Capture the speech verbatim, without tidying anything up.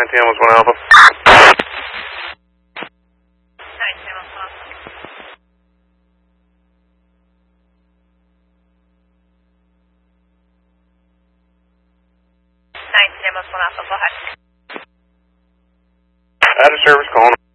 nineteen was one Alpha. nineteen was one Alpha. nineteen was one Alpha, go ahead. Out of service calling.